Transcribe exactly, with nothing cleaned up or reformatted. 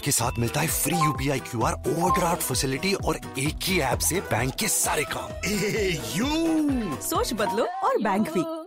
के साथ मिलता है free UPI QR, overdraft facility और एक ही ऐप से बैंक के सारे काम। ए, यू सोच बदलो और बैंक भी।